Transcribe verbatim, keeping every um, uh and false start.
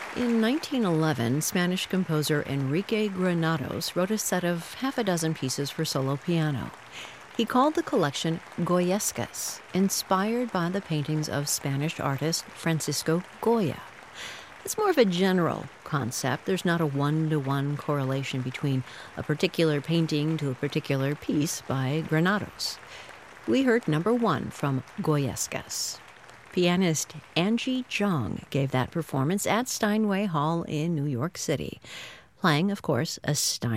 In nineteen eleven, Spanish composer Enrique Granados wrote a set of half a dozen pieces for solo piano. He called the collection Goyescas, inspired by the paintings of Spanish artist Francisco Goya. It's more of a general concept. There's not a one-to-one correlation between a particular painting to a particular piece by Granados. We heard number one from Goyescas. Pianist Angie Jong gave that performance at Steinway Hall in New York City, playing, of course, a Steinway